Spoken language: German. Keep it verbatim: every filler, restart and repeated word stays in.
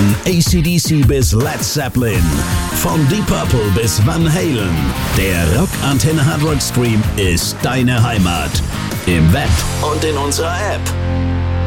Von A C D C bis Led Zeppelin, von Deep Purple bis Van Halen. Der Rock Antenne Hard Rock Stream ist deine Heimat. Im Web und in unserer App.